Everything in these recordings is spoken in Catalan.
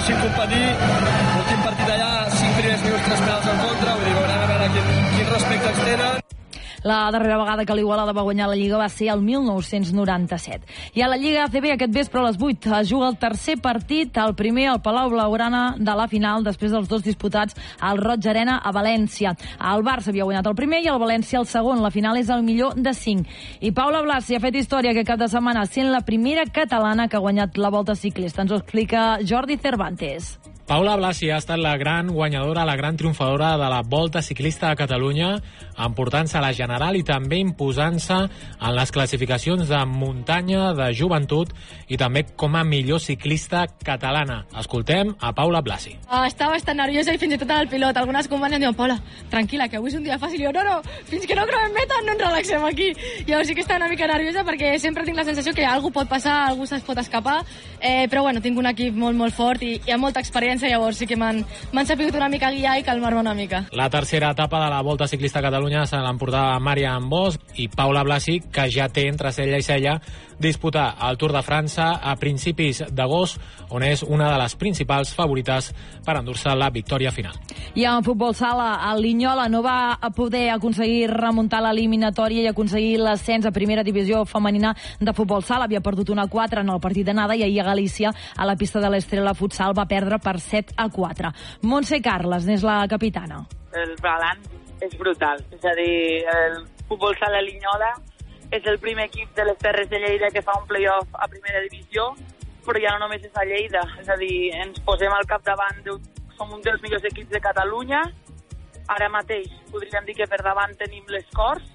poguessin competir. L'últim partit allà, 5 primers minuts, 3 penals en contra, vull dir, veurem a veure quin respecte ens tenen. La darrera vegada que l'Igualada va guanyar la Lliga va ser el 1997. I a la Lliga ACB aquest vespre a les 8 es juga el tercer partit, el primer al Palau Blaugrana de la final, després dels 2 disputats al Roig Arena a València. El Barça havia guanyat el primer i el València el segon. La final és el millor de 5. I Paula Blasi ha fet història aquest cap de setmana sent la primera catalana que ha guanyat la Volta Ciclista. Ens ho explica Jordi Cervantes. Paula Blasi ha estat la gran guanyadora, la gran triomfadora de la Volta Ciclista a Catalunya, emportant-se a la general i també imposant-se en les classificacions de muntanya, de joventut i també com a millor ciclista catalana. Escoltem a Paula Blasi. Estava bastant nerviosa i fins i tot el pilot. Algunes companyes em diuen, Paula, tranquil·la, que avui és un dia fàcil. I jo, no, fins que no creuem meta no ens relaxem aquí. Jo sí que estava una mica nerviosa perquè sempre tinc la sensació que algú pot passar, algú se'ls pot escapar, però bueno, tinc un equip molt, molt fort i hi ha molta experiència. Llavors sí que m'han sabut una mica guiar i calmar-me una mica. La tercera etapa de la Volta Ciclista a Catalunya se l'emportava Marian Bosch i Paula Blasi, que ja té entre cella i cella disputar el Tour de França a principis d'agost, on és una de les principals favorites per endur-se la victòria final. I en futbol sala, el Linyola no va poder aconseguir remuntar l'eliminatòria i aconseguir l'ascens a primera divisió femenina de futbol sala. Havia perdut 1-4 en el partit d'anada i ahir a Galícia, a la pista de l'Estrela Futsal, va perdre per 7-4. Montse Carles n'és la capitana. El balanç és brutal. És a dir, el futbol sala Linyola és el primer equip de les Terres de Lleida que fa un play-off a primera divisió, però ja no només és a Lleida. És a dir, ens posem al capdavant, som un dels millors equips de Catalunya. Ara mateix podríem dir que per davant tenim les Corts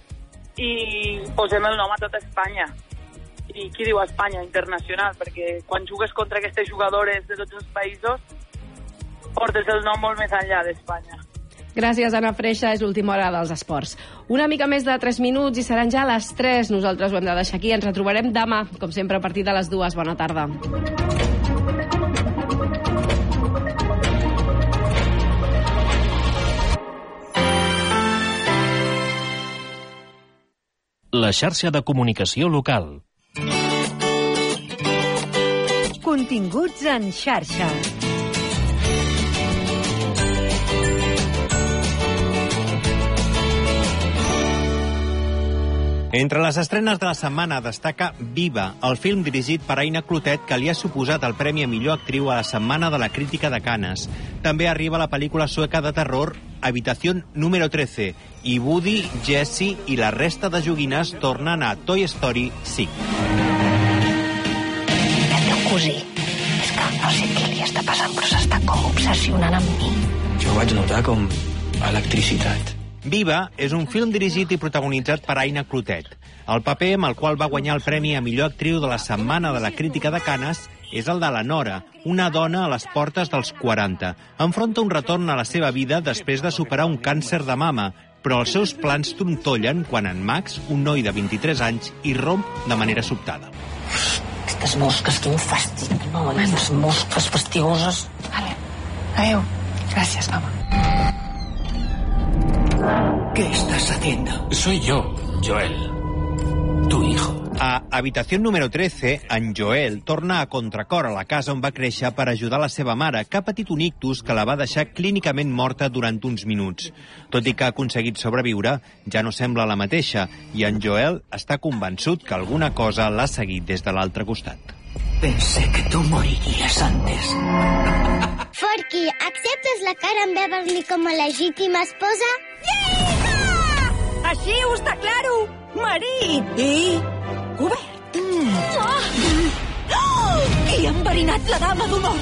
i posem el nom a tota Espanya. I qui diu Espanya? Internacional, perquè quan jugues contra aquestes jugadores de tots els països portes el nom molt més enllà d'Espanya. Gràcies, Anna Freixa. És l'última hora dels esports. Una mica més de 3 minuts i seran ja les 3. Nosaltres ho hem de deixar aquí. Ens retrobarem demà, com sempre, a partir de les 2. Bona tarda. La xarxa de comunicació local. Continguts en xarxa. Entre les estrenes de la setmana destaca Viva, el film dirigit per Aina Clotet que li ha suposat el Premi a Millor Actriu a la Setmana de la Crítica de Canes. També arriba la pel·lícula sueca de terror Habitación número 13 i Woody, Jessie i la resta de joguines tornen a Toy Story 5. El teu cosí, és que no sé què li està passant, però s'està com obsessionant amb mi. Jo ho vaig notar com electricitat. Viva és un film dirigit i protagonitzat per Aina Clotet. El paper amb el qual va guanyar el Premi a Millor Actriu de la Setmana de la Crítica de Canes és el de la Nora, una dona a les portes dels 40. Enfronta un retorn a la seva vida després de superar un càncer de mama, però els seus plans trontollen quan en Max, un noi de 23 anys, irromp de manera sobtada. Aquestes mosques, quin fàstic, no? Aquestes mosques fastigoses. Vale. Adéu. Gràcies, mama. ¿Qué estás haciendo? Soy yo, Joel, tu hijo. A Habitació número 13, en Joel torna a contracor a la casa on va créixer per ajudar la seva mare, que ha patit un ictus que la va deixar clínicament morta durant uns minuts. Tot i que ha aconseguit sobreviure, ja no sembla la mateixa, i en Joel està convençut que alguna cosa l'ha seguit des de l'altre costat. Pensé que tú morirías antes. Forky, acceptes la Karen Beverly com a legítima esposa? Així ho està claro! Marit! I? Obert! Qui ha enverinat la dama d'honor?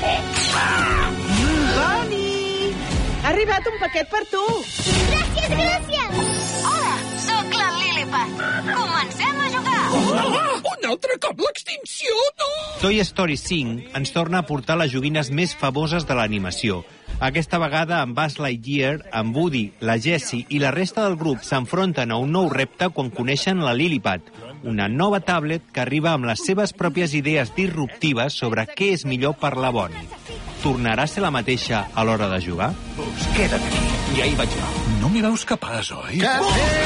Bonnie! Ha arribat un paquet per tu! Gràcies, gràcies! Hola, sóc la Lilliput. Comencem a jugar! Un altre cop l'extinció, no! Toy Story 5 ens torna a portar les joguines més famoses de l'animació. Aquesta vegada amb Buzz Lightyear, amb Woody, la Jessie i la resta del grup s'enfronten a un nou repte quan coneixen la Lilliput, una nova tablet que arriba amb les seves pròpies idees disruptives sobre què és millor per la Bonnie. Tornarà a ser la mateixa a l'hora de jugar? Pues queda't aquí, ja hi vaig jo. No m'hi veus capaç, oi?